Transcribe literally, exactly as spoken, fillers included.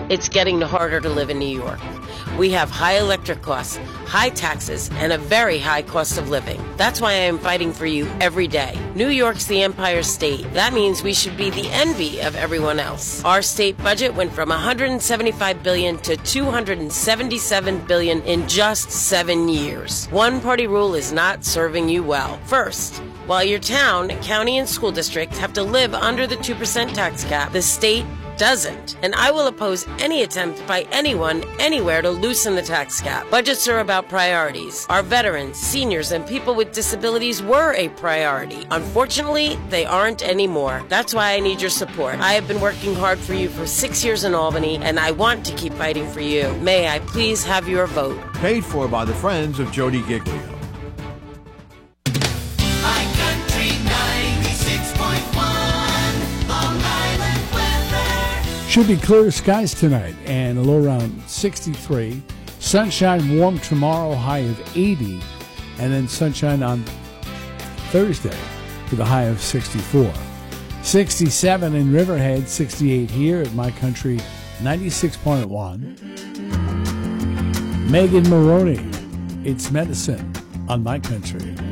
It's getting harder to live in New York. We have high electric costs, high taxes, and a very high cost of living. That's why I am fighting for you every day. New York's the Empire State. That means we should be the envy of everyone else. Our state budget went from one hundred seventy-five billion dollars to two hundred seventy-seven billion dollars in just seven years. One-party rule is not serving you well. First, while your town, county, and school district have to live under the two percent tax cap, the state doesn't. And I will oppose any attempt by anyone, anywhere to loosen the tax cap. Budgets are about priorities. Our veterans, seniors, and people with disabilities were a priority. Unfortunately, they aren't anymore. That's why I need your support. I have been working hard for you for six years in Albany, and I want to keep fighting for you. May I please have your vote? Paid for by the Friends of Jody Giglio. Should be clear skies tonight and a low around sixty-three. Sunshine, warm tomorrow, high of eighty. And then sunshine on Thursday with a high of sixty-four. sixty-seven in Riverhead, sixty-eight here at My Country ninety-six point one. Megan Maroney, It's Medicine on My Country.